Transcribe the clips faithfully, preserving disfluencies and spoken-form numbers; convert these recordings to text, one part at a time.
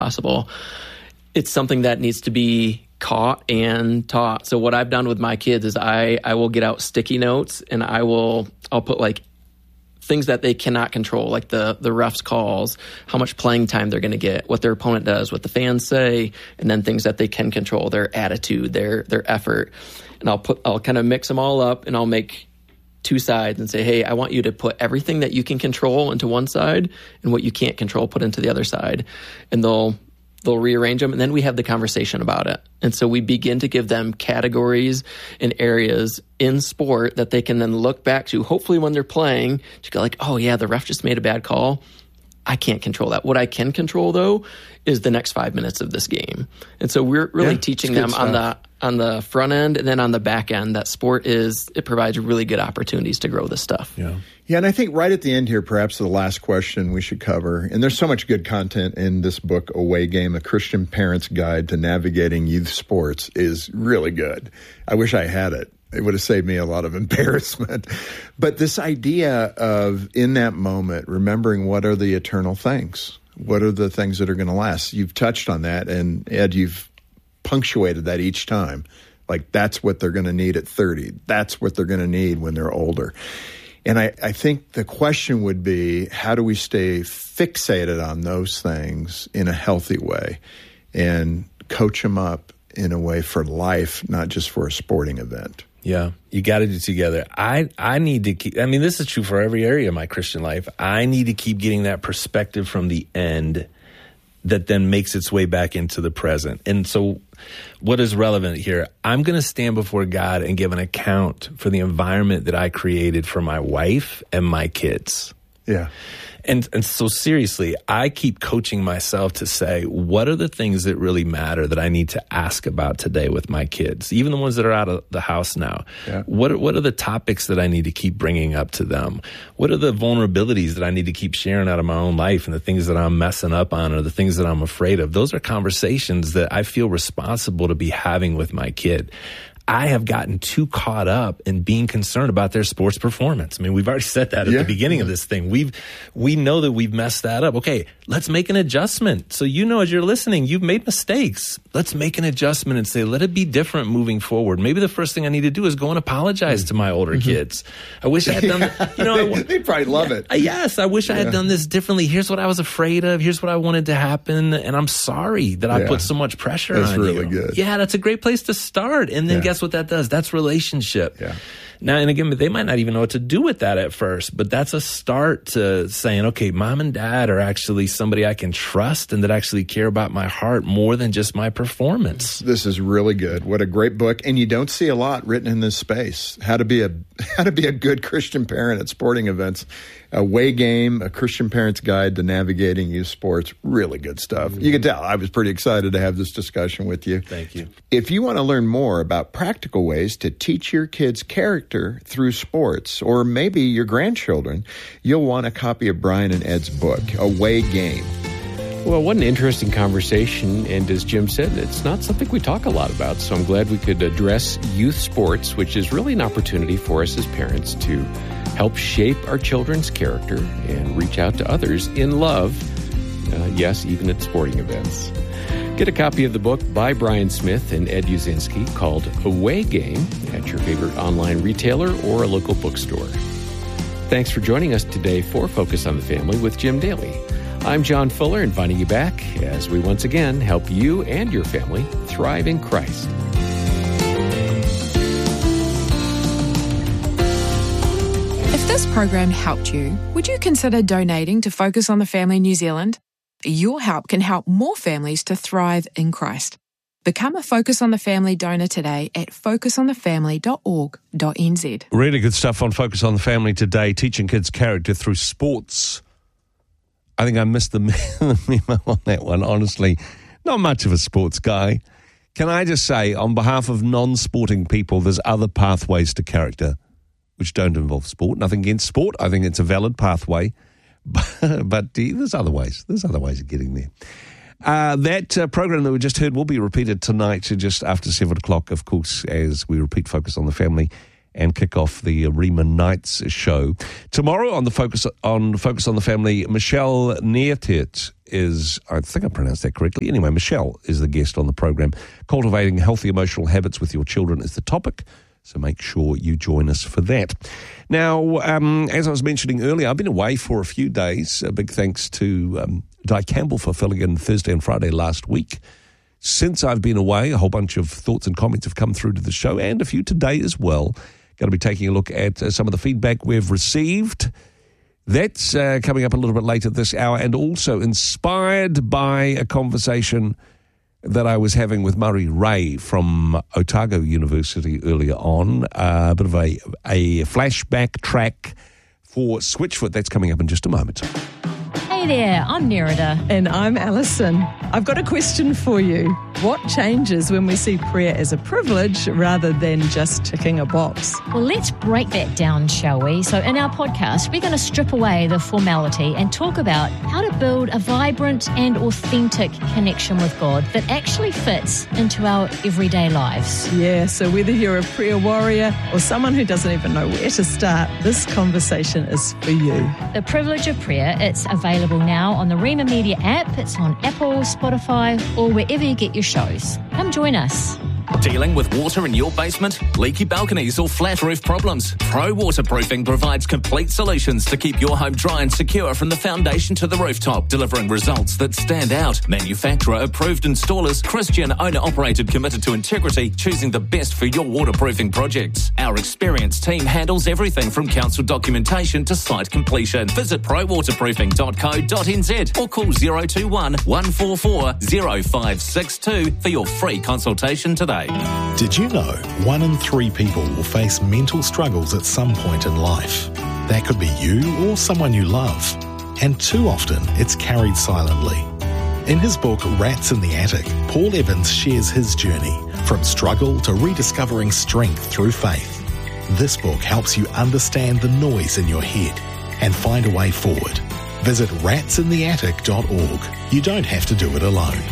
possible. It's something that needs to be caught and taught. So what I've done with my kids is I, I will get out sticky notes and I will, I'll put like things that they cannot control, like the, the ref's calls, how much playing time they're going to get, what their opponent does, what the fans say, and then things that they can control, their attitude, their, their effort. And I'll put, I'll kind of mix them all up and I'll make two sides and say, hey, I want you to put everything that you can control into one side and what you can't control put into the other side. And they'll, They'll rearrange them, and then we have the conversation about it. And so we begin to give them categories and areas in sport that they can then look back to, hopefully when they're playing, to go like, oh, yeah, the ref just made a bad call. I can't control that. What I can control, though, is the next five minutes of this game. And so we're really yeah, teaching them on the on the front end and then on the back end that sport is, it provides really good opportunities to grow this stuff. Yeah. Yeah, and I think right at the end here, perhaps the last question we should cover, and there's so much good content in this book, Away Game, A Christian Parent's Guide to Navigating Youth Sports, is really good. I wish I had it. It would have saved me a lot of embarrassment. But this idea of, in that moment, remembering what are the eternal things? What are the things that are going to last? You've touched on that, and Ed, you've punctuated that each time. Like, that's what they're going to need at thirty. That's what they're going to need when they're older. And I, I think the question would be, how do we stay fixated on those things in a healthy way and coach them up in a way for life, not just for a sporting event? Yeah, you got to do it together. I, I need to keep, I mean, this is true for every area of my Christian life. I need to keep getting that perspective from the end that then makes its way back into the present. And so what is relevant here? I'm going to stand before God and give an account for the environment that I created for my wife and my kids. Yeah. And and so seriously, I keep coaching myself to say, what are the things that really matter that I need to ask about today with my kids, even the ones that are out of the house now? Yeah. What are, what are the topics that I need to keep bringing up to them? What are the vulnerabilities that I need to keep sharing out of my own life and the things that I'm messing up on or the things that I'm afraid of? Those are conversations that I feel responsible to be having with my kid. I have gotten too caught up in being concerned about their sports performance. I mean, we've already said that at yeah. the beginning of this thing. We've, we know that we've messed that up. Okay, let's make an adjustment. So you know, as you're listening, you've made mistakes. Let's make an adjustment and say, let it be different moving forward. Maybe the first thing I need to do is go and apologize to my older mm-hmm. kids. I wish I had done that. You know, they, they probably love yeah, it. Yes, I wish yeah. I had done this differently. Here's what I was afraid of. Here's what I wanted to happen. And I'm sorry that I yeah. put so much pressure that's on really you. That's really good. Yeah, that's a great place to start. And then yeah. guess what that does? That's relationship. Yeah. Now, and again, they might not even know what to do with that at first, but that's a start to saying, okay, mom and dad are actually somebody I can trust and that actually care about my heart more than just my performance. This is really good. What a great book. And you don't see a lot written in this space. How to be a how to be a good Christian parent at sporting events. Away Game, A Christian Parent's Guide to Navigating Youth Sports. Really good stuff. Mm-hmm. You can tell I was pretty excited to have this discussion with you. Thank you. If you want to learn more about practical ways to teach your kids character through sports, or maybe your grandchildren, you'll want a copy of Brian and Ed's book, Away Game. Well, what an interesting conversation. And as Jim said, it's not something we talk a lot about. So I'm glad we could address youth sports, which is really an opportunity for us as parents to help shape our children's character and reach out to others in love. Uh, yes, even at sporting events. Get a copy of the book by Brian Smith and Ed Uzinski called Away Game at your favorite online retailer or a local bookstore. Thanks for joining us today for Focus on the Family with Jim Daly. I'm John Fuller, inviting you back as we once again help you and your family thrive in Christ. If this program helped you, would you consider donating to Focus on the Family New Zealand? Your help can help more families to thrive in Christ. Become a Focus on the Family donor today at focus on the family dot org dot n z. Really good stuff on Focus on the Family today, teaching kids character through sports. I think I missed the memo on that one, honestly. Not much of a sports guy. Can I just say, on behalf of non-sporting people, there's other pathways to character which don't involve sport. Nothing against sport. I think it's a valid pathway. But, but there's other ways. There's other ways of getting there. Uh, that uh, program that we just heard will be repeated tonight just after seven o'clock, of course, as we repeat Focus on the Family and kick off the Rima Nights show. Tomorrow on the Focus on Focus on the Family, Michelle Neertet is, I think I pronounced that correctly. Anyway, Michelle is the guest on the program. Cultivating healthy emotional habits with your children is the topic, so make sure you join us for that. Now, um, as I was mentioning earlier, I've been away for a few days. A big thanks to um, Di Campbell for filling in Thursday and Friday last week. Since I've been away, a whole bunch of thoughts and comments have come through to the show, and a few today as well. Going to be taking a look at uh, some of the feedback we've received. That's uh, coming up a little bit later this hour, and also inspired by a conversation that I was having with Murray Ray from Otago University earlier on. Uh, a bit of a, a flashback track for Switchfoot. That's coming up in just a moment. Hey there, I'm Nerida. And I'm Alison. I've got a question for you. What changes when we see prayer as a privilege rather than just ticking a box? Well, let's break that down, shall we? So in our podcast, we're going to strip away the formality and talk about how to build a vibrant and authentic connection with God that actually fits into our everyday lives. Yeah, so whether you're a prayer warrior or someone who doesn't even know where to start, this conversation is for you. The Privilege of Prayer, it's available now on the Rima Media app. It's on Apple, Spotify, or wherever you get your shows. Come join us. Dealing with water in your basement, leaky balconies or flat roof problems? Pro Waterproofing provides complete solutions to keep your home dry and secure from the foundation to the rooftop, delivering results that stand out. Manufacturer approved installers, Christian owner operated, committed to integrity, choosing the best for your waterproofing projects. Our experienced team handles everything from council documentation to site completion. Visit pro waterproofing dot co dot n z or call zero two one, one four four, zero five six two for your free consultation today. Did you know one in three people will face mental struggles at some point in life? That could be you or someone you love. And too often, it's carried silently. In his book, Rats in the Attic, Paul Evans shares his journey from struggle to rediscovering strength through faith. This book helps you understand the noise in your head and find a way forward. Visit rats in the attic dot org. You don't have to do it alone.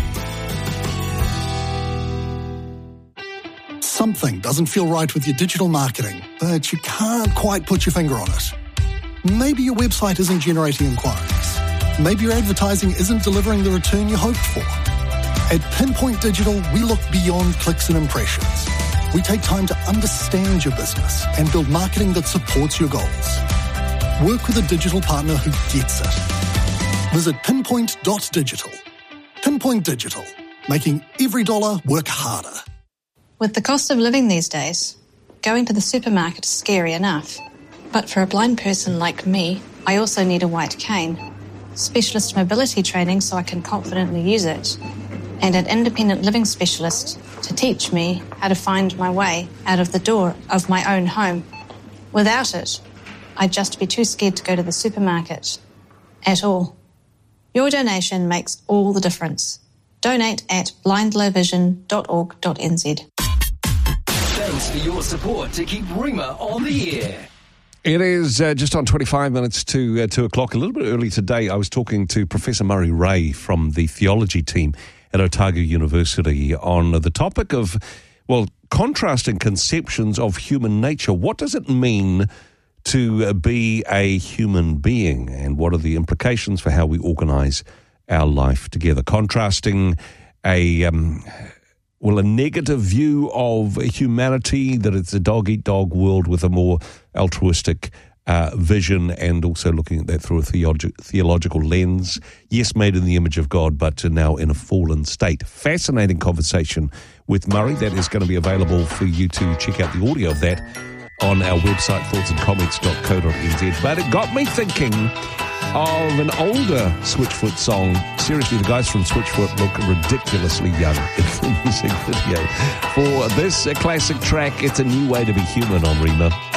Something doesn't feel right with your digital marketing, but you can't quite put your finger on it. Maybe your website isn't generating inquiries. Maybe your advertising isn't delivering the return you hoped for. At Pinpoint Digital, we look beyond clicks and impressions. We take time to understand your business and build marketing that supports your goals. Work with a digital partner who gets it. Visit pinpoint dot digital. Pinpoint Digital, making every dollar work harder. With the cost of living these days, going to the supermarket is scary enough. But for a blind person like me, I also need a white cane, specialist mobility training so I can confidently use it, and an independent living specialist to teach me how to find my way out of the door of my own home. Without it, I'd just be too scared to go to the supermarket at all. Your donation makes all the difference. Donate at blind low vision dot org dot n z. Thanks for your support to keep Rima on the air. It is uh, just on twenty-five minutes to uh, two o'clock. A little bit early today, I was talking to Professor Murray Ray from the theology team at Otago University on the topic of, well, contrasting conceptions of human nature. What does it mean to be a human being, and what are the implications for how we organise our life together? Contrasting a... Um, Well, a negative view of humanity, that it's a dog-eat-dog world, with a more altruistic uh, vision, and also looking at that through a theologi- theological lens. Yes, made in the image of God, but now in a fallen state. Fascinating conversation with Murray. That is going to be available for you to check out the audio of that on our website, thoughts and comments dot co dot n z. But it got me thinking of an older Switchfoot song. Seriously, the guys from Switchfoot look ridiculously young in the music video. For this uh, classic track, It's a New Way to Be Human on Rima.